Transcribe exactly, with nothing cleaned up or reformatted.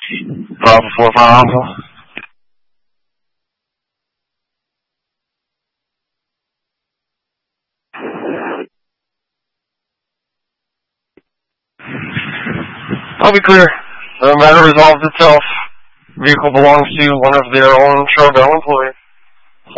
Bravo four five Alpha. I'll be clear. The matter resolves itself. Vehicle belongs to one of their own Charbel employees.